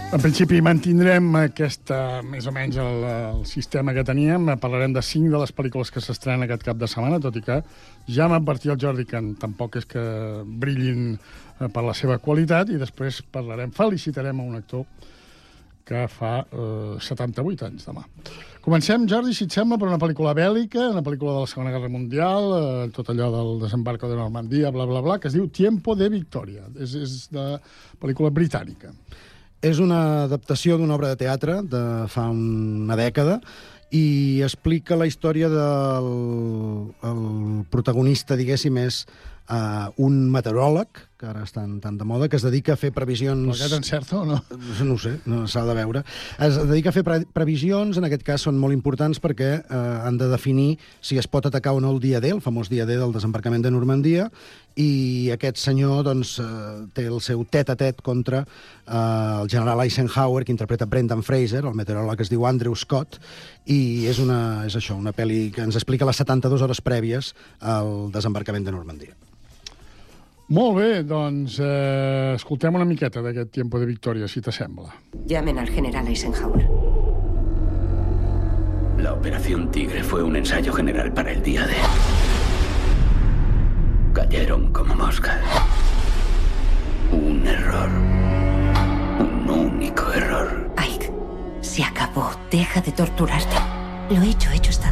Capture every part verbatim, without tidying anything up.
En principi mantindrem aquesta, més o menys el, el sistema que teníem. Parlarem de cinc de les pel·lícules que s'estrenen aquest cap de setmana, tot i que ja m'ha advertit el Jordi que tampoc és que brillin per la seva qualitat, i després parlarem, felicitarem a un actor que fa eh, setanta-vuit anys demà. Comencem, Jordi, si et sembla, per una pel·lícula bèl·lica, una pel·lícula de la Segona Guerra Mundial, eh, tot allò del desembarco de Normandia, bla, bla, bla, que es diu Tiempo de Victoria. És, és de pel·lícula britànica. És una adaptació d'una obra de teatre de fa una dècada i explica la història del el protagonista, diguéssim, és uh, un meteoròleg, que ara estan tan de moda, que es dedica a fer previsions... Però aquest encerta o no? No ho sé, no s'ha de veure. Es dedica a fer pre previsions, en aquest cas són molt importants perquè eh, han de definir si es pot atacar o no el dia D, el famós dia D del desembarcament de Normandia, i aquest senyor doncs, eh, té el seu tet-a-tet contra eh, el general Eisenhower, que interpreta Brendan Fraser, el meteoròleg es diu Andrew Scott, i és, una, és això, una pel·li que ens explica les setanta-dues hores prèvies al desembarcament de Normandia. Molt bé, doncs eh, escoltem una miqueta d'aquest Tiempo de Victoria, si t'assembla. Llamen al general Eisenhower. La Operación Tigre fue un ensayo general para el día D. Cayeron como moscas. Un error. Un único error. Ike, se acabó. Deja de torturarte. Lo hecho, hecho está.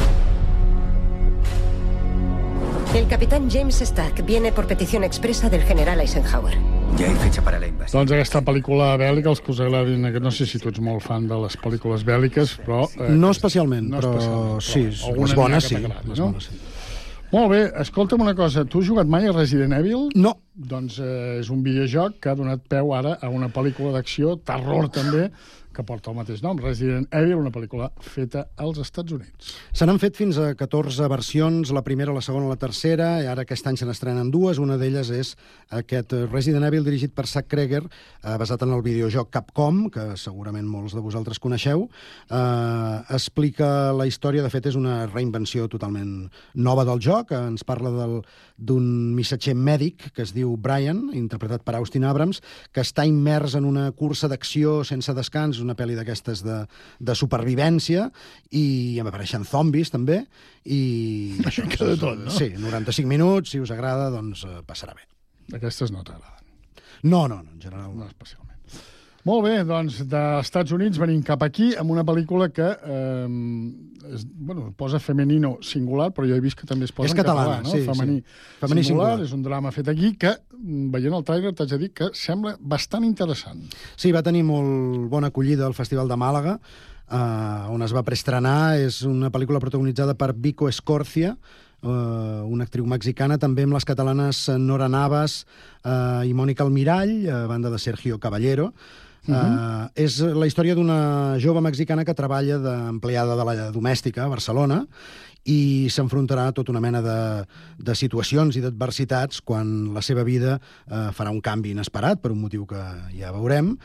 El capitán James Stack viene por petición expresa del general Eisenhower. Ya hay fecha para la invasión. Doncs aquesta pel·lícula bèl·lica, els que us agradin, no sé si tu ets molt fan de les pel·lícules bèl·liques, però... Eh, no especialment, no però, especialment, però sí, les bones sí. Les no? bones sí. Molt bé, escolta'm una cosa, tu has jugat mai a Resident Evil? No. Doncs eh, és un videojoc que ha donat peu ara a una pel·lícula d'acció, terror també, que porta el mateix nom, Resident Evil, una pel·lícula feta als Estats Units. Se n'han fet fins a catorze versions, la primera, la segona, la tercera, i ara aquest any se n'estrenen dues. Una d'elles és aquest Resident Evil dirigit per Zack Cregger, eh, basat en el videojoc Capcom, que segurament molts de vosaltres coneixeu. Eh, explica la història, de fet és una reinvenció totalment nova del joc, ens parla d'un missatger mèdic que es diu Brian, interpretat per Austin Abrams, que està immers en una cursa d'acció sense descans, una pel·li d'aquestes de, de supervivència, i apareixen zombis també, i... Una mica de tot, no? Sí, noranta-cinc minuts, si us agrada, doncs eh, passarà bé. Aquestes no t'agraden? No, no, no, en general no. No especialment. Molt bé, doncs, dels Estats Units venim cap aquí amb una pel·lícula que eh, es, bueno, posa femenino singular, però jo he vist que també es posa és en catalana, català, no? Sí, Femení, sí. Femení singular, singular. És un drama fet aquí que, veient el tràiler, t'haig de dir que sembla bastant interessant. Sí, va tenir molt bona acollida al Festival de Màlaga, eh, on es va preestrenar. És una pel·lícula protagonitzada per Vico Escorcia, Uh, una actriu mexicana, també amb les catalanes Nora Navas uh, i Mònica Almirall, a banda de Sergio Caballero. Uh, uh, és la història d'una jove mexicana que treballa d'empleada de la domèstica a Barcelona i s'enfrontarà a tota una mena de, de situacions i d'adversitats quan la seva vida eh, farà un canvi inesperat, per un motiu que ja veurem,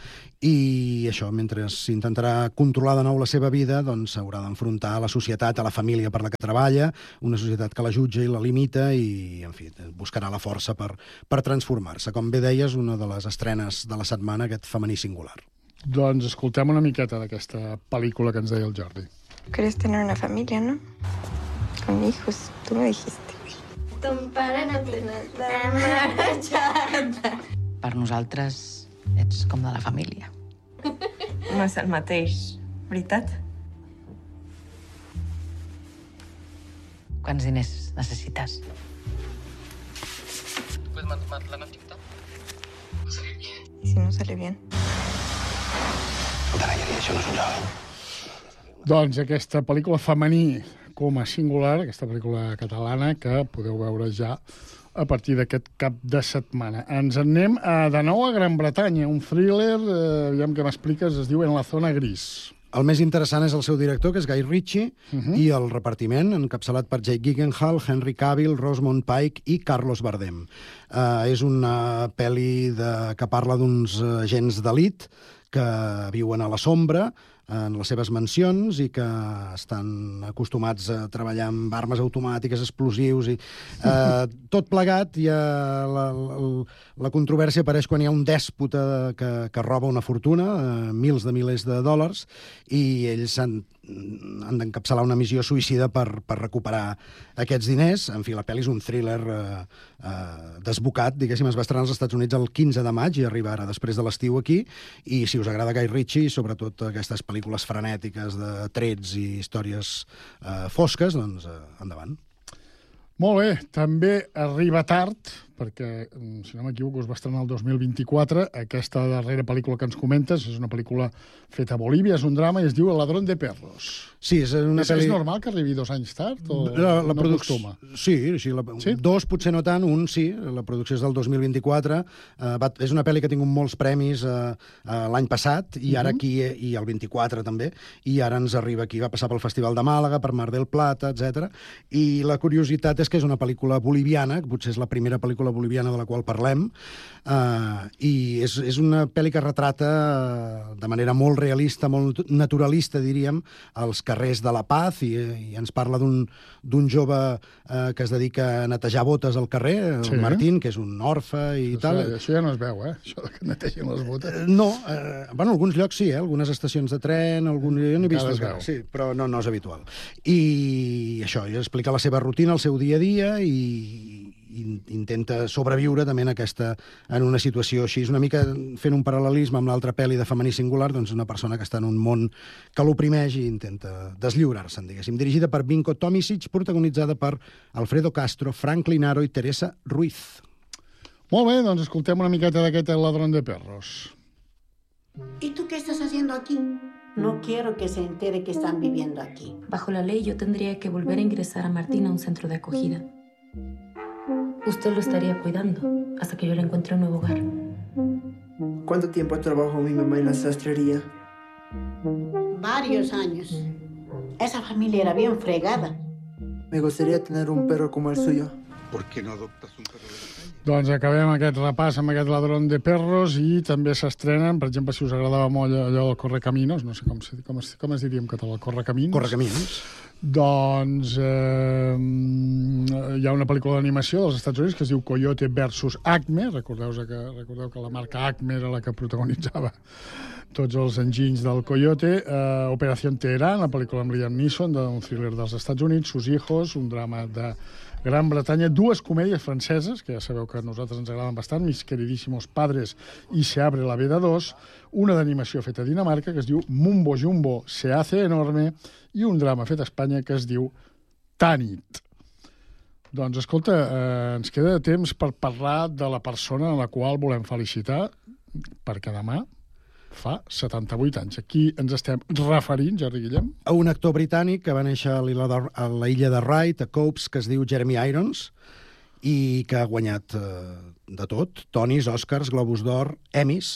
i això, mentre s'intentarà controlar de nou la seva vida, doncs s'haurà d'enfrontar a la societat, a la família per la que treballa, una societat que la jutja i la limita i, en fi, buscarà la força per, per transformar-se. Com bé deies, una de les estrenes de la setmana, aquest femení singular. Doncs escoltem una miqueta d'aquesta pel·lícula que ens deia el Jordi. ¿Querés tener una familia, no? Con hijos, tú me dijiste. Per nosaltres ets com de la família. No és el mateix, veritat? Quants diners necessites? ¿Y si no sale bien? Això no és un joc. Doncs aquesta pel·lícula femení com a singular, aquesta pel·lícula catalana que podeu veure ja a partir d'aquest cap de setmana. Ens en anem a, de nou a Gran Bretanya, un thriller, eh, aviam què m'expliques, es diu En la zona gris. El més interessant és el seu director, que és Guy Ritchie, uh -huh. i el repartiment, encapçalat per Jake Gyllenhaal, Henry Cavill, Rosamund Pike i Carlos Bardem. Uh, és una pel·li de, que parla d'uns agents d'elit que viuen a la sombra, en les seves mansions i que estan acostumats a treballar amb armes automàtiques, explosius i eh, tot plegat. I eh, la, la, la controvèrsia apareix quan hi ha un dèspota que, que roba una fortuna, eh, mils de milers de dòlars, i ells han, han d'encapçalar una missió suïcida per, per recuperar aquests diners. En fi, la pel·li és un thriller eh, eh, desbocat, diguéssim. Es va estrenar als Estats Units el quinze de maig i arriba ara després de l'estiu aquí, i si us agrada Guy Ritchie, sobretot aquestes pel·lícules frenètiques de trets i històries eh, fosques, doncs eh, endavant. Molt bé, també arriba tard, perquè, si no m'equivoco, es va estrenar el dos mil vint-i-quatre. Aquesta darrera pel·lícula que ens comentes és una pel·lícula feta a Bolívia, és un drama i es diu El ladrón de perros. Sí, és una és, pel·li... és normal que arribi dos anys tard? O la, la no producció... acostuma? Sí, sí, la... sí, dos potser no tant, un sí, la producció és del dos mil vint-i-quatre. Uh, va... És una pel·li que ha tingut molts premis uh, uh, l'any passat, i ara aquí, i el vint-i-quatre també, i ara ens arriba aquí. Va passar pel Festival de Màlaga, per Mar del Plata, etcètera. I la curiositat és que és una pel·lícula boliviana, que potser és la primera pel·lícula boliviana de la qual parlem, uh, i és, és una pel·li que retrata uh, de manera molt realista, molt naturalista, diríem, els carrers de La Paz, i, i ens parla d'un d'un jove uh, que es dedica a netejar botes al carrer, sí. el Martín, que és un orfe i això, tal. Això ja no es veu, eh? Això que netegen les botes. Uh, no, uh, bueno, en alguns llocs sí, eh? Algunes estacions de tren, algun... jo n'he vist encara, sí, però no, no és habitual. I això, i explica la seva rutina, el seu dia a dia, i intenta sobreviure també en, aquesta, en una situació així. És una mica fent un paral·lelisme amb l'altra pel·li de Femení Singular, doncs una persona que està en un món que l'oprimeix i intenta deslliurar-se'n, diguéssim. Dirigida per Vinko Tomisic, protagonitzada per Alfredo Castro, Franklin Aro i Teresa Ruiz. Molt bé, doncs escoltem una miqueta d'aquest El ladrón de perros. ¿Y tú qué estás haciendo aquí? No quiero que se entere que están viviendo aquí. Bajo la ley, yo tendría que volver a ingresar a Martín a un centro de acogida. Usted lo estaría cuidando hasta que yo le encuentre un nuevo hogar. ¿Cuánto tiempo trabajó mi mamá en la sastrería? Varios años. Esa familia era bien fregada. Me gustaría tener un perro como el suyo. ¿Por qué no adoptas un perro de la calle? Doncs acabem aquest repàs amb aquest Ladrón de perros, i també s'estrenen, per exemple, si us agradava molt allò del Correcaminos, no sé com, com, es, com es diria en català, Correcaminos. Correcaminos. Doncs eh, hi ha una pel·lícula d'animació dels Estats Units que es diu Coyote versus Acme. Recordeu que, recordeu que la marca Acme era la que protagonitzava tots els enginys del Coyote. Eh, Operación Teherán, la pel·lícula amb Liam Neeson, d'un thriller dels Estats Units, Sus hijos, un drama de Gran Bretanya, dues comèdies franceses, que ja sabeu que a nosaltres ens agraden bastant, Mis queridísimos padres i Se abre la veda dos, una d'animació feta a Dinamarca que es diu Mumbo Jumbo se hace enorme, i un drama fet a Espanya que es diu Tanit. Doncs, escolta, eh, ens queda temps per parlar de la persona a la qual volem felicitar, perquè demà fa setanta-vuit anys. Aquí ens estem referint, Jordi Guillem, a un actor britànic que va néixer a l'illa de, a la illa de Wright, a Copes, que es diu Jeremy Irons, i que ha guanyat eh, de tot, Tonys, Oscars, Globus d'Or, Emmys,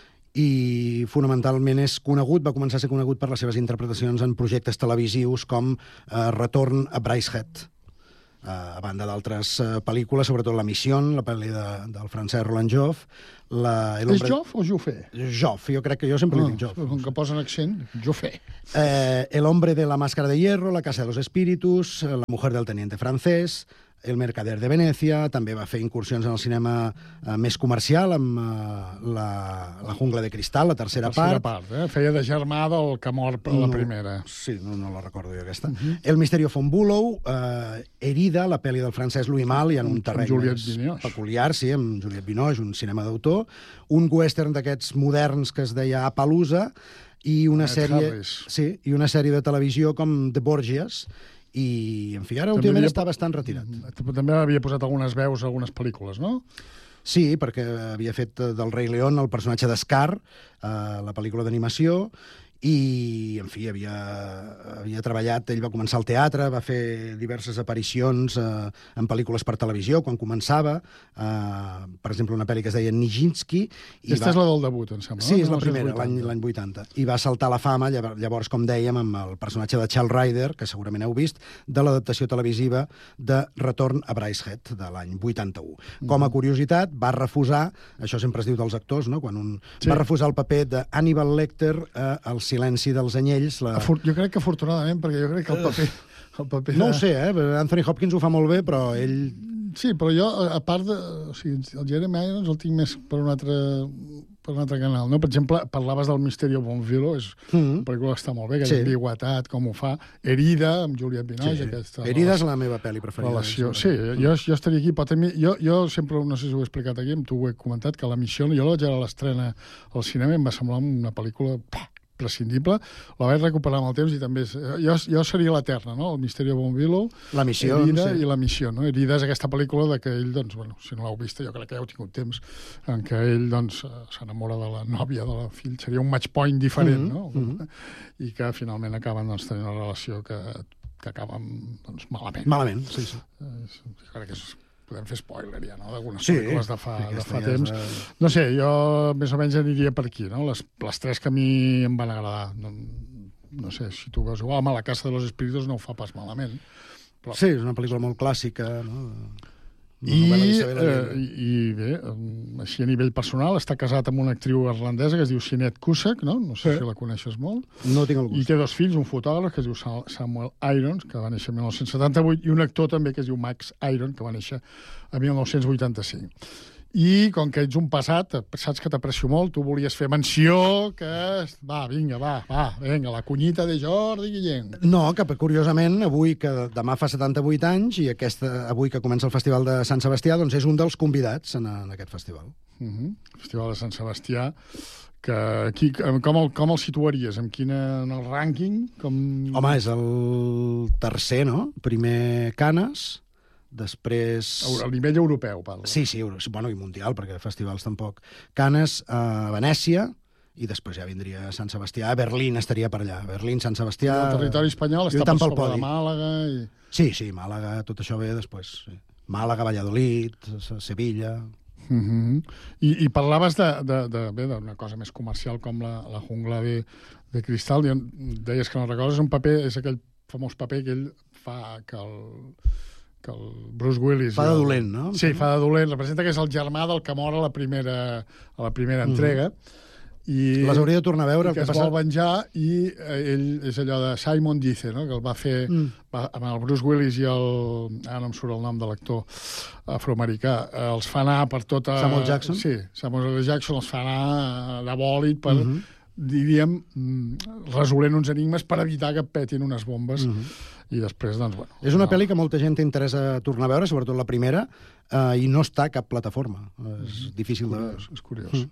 i fonamentalment és conegut, va començar a ser conegut per les seves interpretacions en projectes televisius com eh, Retorn a Brideshead, eh, a banda d'altres eh, pel·lícules, sobretot La Missió, la pel·li de, del francès Roland Joff. La, és Joff o Joffé? Joff, jo crec que jo sempre no, li dic Joff. Com que posen accent, Joffé. Eh, El hombre de la máscara de hierro, La casa de los espíritus, La mujer del teniente francés, El mercader de Venècia, també va fer incursions en el cinema eh, més comercial amb eh, la, la jungla de cristal, la tercera, la tercera part. part eh? Feia de germà del que mor a la primera. No, sí, no, no la recordo jo, aquesta. Uh Uh-huh. El Misterio von Bülow, eh, Herida, la pel·li del francès Louis Malle, en un terreny més peculiar, sí, amb Juliette Binoche, un cinema d'autor, un western d'aquests moderns que es deia Appaloosa, i una, sèrie, sí, i una sèrie de televisió com The Borgias, i, en fi, ara últimament havia... està bastant retirat. També havia posat algunes veus a algunes pel·lícules, no? Sí, perquè havia fet del Rei León el personatge d'Scar, eh, la pel·lícula d'animació, i, en fi, havia, havia treballat, ell va començar al teatre, va fer diverses aparicions eh, en pel·lícules per televisió, quan començava, eh, per exemple, una pel·li que es deia Nijinsky. Aquesta va... és la del debut, em sembla. Sí, és la primera, l'any vuitanta. I va saltar la fama, llavors, com dèiem, amb el personatge de Charles Ryder, que segurament heu vist, de l'adaptació televisiva de Retorn a Brideshead, de l'any vuitanta-u. Com a curiositat, va refusar, això sempre es diu dels actors, no? Quan un sí. va refusar el paper de Hannibal Lecter a El silenci dels anyells. La... Jo crec que afortunadament, perquè jo crec que el paper... El paper no de... ho sé, eh? Anthony Hopkins ho fa molt bé, però ell... Sí, però jo, a part de... O sigui, el Jeremy Irons el tinc més per un altre, per un altre canal, no? Per exemple, parlaves del Misteri Bonfilo, és mm -hmm. una pel·lícula que està molt bé, que sí. ambigüetat, com ho fa. Herida, amb Juliette Binoche. Sí. Aquesta Herida és la meva pel·li preferida. Relació. Sí, jo, jo estaria aquí, però també, jo, jo sempre, no sé si ho he explicat aquí, amb tu ho he comentat, que La missió, jo la vaig veure a l'estrena al cinema i em va semblar una pel·lícula... Pah, prescindible, la vaig recuperar amb el temps i també... Jo, jo seria l'Eterna, no? El Misteri de Bonfilo, La missió, Herida sí. i La missió, no? Herida és aquesta pel·lícula de que ell, doncs, bueno, si no l'heu vista, jo crec que ja heu tingut temps, en què ell, doncs, s'enamora de la nòvia de la fill. Seria un match point diferent, mm -hmm, no? Mm -hmm. I que finalment acaben, doncs, tenint una relació que, que acaba, doncs, malament. Malament, sí, sí. Eh, crec que és... Podem fer spoiler ja, no?, d'algunes sí, pel·lícules de fa, de fa ja temps. de... No sé, jo més o menys aniria per aquí, no? Les, les tres que a mi em van agradar. No, no sé, si tu veus igual, home, La casa de los espíritus no ho fa pas malament. Però... Sí, és una pel·lícula molt clàssica, no? I, eh, i bé, així a nivell personal, està casat amb una actriu irlandesa que es diu Sinead Cusack, no? No sé sí. si la coneixes molt. No tinc el gust. I té dos fills, un fotògraf que es diu Samuel Irons, que va néixer en mil nou-cents setanta-vuit, i un actor també que es diu Max Irons, que va néixer en mil nou-cents vuitanta-cinc. I com que ets un passat, saps que t'aprecio molt, tu volies fer menció, que... Va, vinga, va, va, vinga, la cunyita de Jordi Guillén. No, que curiosament, avui, que demà fa setanta-vuit anys, i aquesta, avui que comença el Festival de Sant Sebastià, doncs és un dels convidats en, en aquest festival. Uh -huh. Festival de Sant Sebastià, que aquí, com, el, com el situaries? En, quina, en el rànquing? Com... Home, és el tercer, no? Primer Canes... Després... A nivell europeu, parla. Sí, sí, bueno, i mundial, perquè festivals tampoc. Canes, a Venècia, i després ja vindria Sant Sebastià. A Berlín estaria per allà. Berlín, Sant Sebastià... El territori espanyol està per sobre de Màlaga i... Sí, sí, Màlaga, tot això ve després. Sí. Màlaga, Valladolid, Sevilla... Uh -huh. I, I parlaves de, de, de, bé, d'una cosa més comercial com la, la jungla de, de cristal. I deies que no recordes, un paper, és aquell famós paper que ell fa, que el... que el Bruce Willis... Fa de dolent, no? Sí, fa de dolent. Representa que és el germà del que mor a la primera, a la primera entrega. Mm. I, les hauria de tornar a veure. I que, que es vol venjar, i ell és allò de Simon Dice, no?, que el va fer mm. va, amb el Bruce Willis i el... Ara no em surt el nom de l'actor afroamericà. Els fa anar per tota... Samuel Jackson? Sí, Samuel Jackson els fa anar de bòlit per... Mm -hmm. diríem, resolent uns enigmes per evitar que petin unes bombes. Mm-hmm. I després, doncs, bueno... És una no. pel·li que molta gent t'interessa tornar a veure, sobretot la primera, eh, i no està a cap plataforma. És mm. difícil de veure. És curiós. Mm.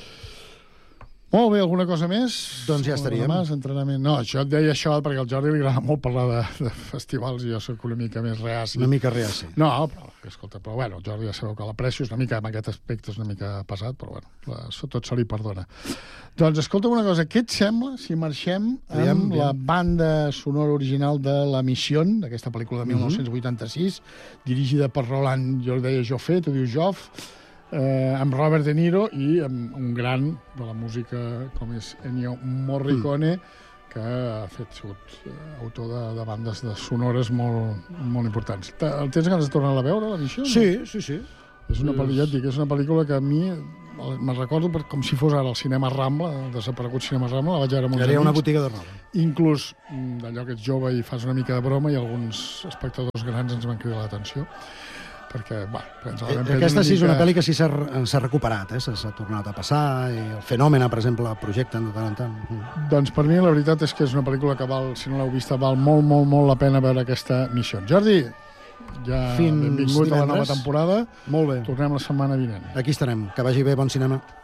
Molt bé, alguna cosa més? Doncs ja estaríem. Demà, entrenament. No, això et deia això perquè al Jordi li agrada molt parlar de, de festivals i jo soc una mica més reaci. Una mica reaci. No, però, escolta, però bueno, el Jordi ja sabeu que l'aprecio, és una mica, en aquest aspecte és una mica pesat, però bueno, la, tot se li perdona. Doncs escolta una cosa, què et sembla si marxem amb Aviam, la banda sonora original de La Missió, d'aquesta pel·lícula de mil nou-cents vuitanta-sis, mm-hmm. dirigida per Roland, jo el deia Joffé, tu dius Joff, eh, amb Robert De Niro i amb un gran de la música com és Ennio Morricone, mm. que ha fet sigut autor de, de bandes de sonores molt, molt importants. El tens ganes de tornar a veure, La Missió? Sí, no? sí, sí. És una pel·lícula, dic, és una pel·lícula que a mi me'n recordo per, com si fos ara el cinema Rambla, el desaparegut cinema Rambla, la vaig veure amb uns amics. Una botiga de roba. Inclús d'allò que ets jove i fas una mica de broma i alguns espectadors grans ens van cridar l'atenció. Perquè, bueno, eh, aquesta sí és una pel·li que sí s'ha recuperat, eh? s'ha tornat a passar, i el Fenòmena, per exemple, el projecten de tant en tant. Mm. Doncs per mi la veritat és que és una pel·lícula que val, si no l'heu vista, val molt, molt, molt la pena veure aquesta missió. Jordi, ja Fins benvingut divendres. A la nova temporada. Molt bé. Tornem la setmana vinent. Aquí estarem. Que vagi bé, bon cinema.